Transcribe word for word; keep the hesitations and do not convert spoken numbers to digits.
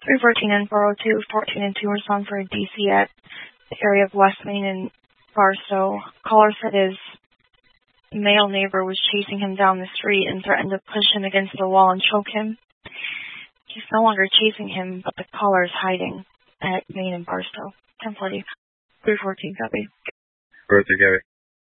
three fourteen and four oh two, fourteen and two respond for a D C at the area of West Main and Barstow. Caller said his male neighbor was chasing him down the street and threatened to push him against the wall and choke him. He's no longer chasing him, but the caller is hiding at Main and Barstow. ten forty. three fourteen, copy. Bertha, Gary.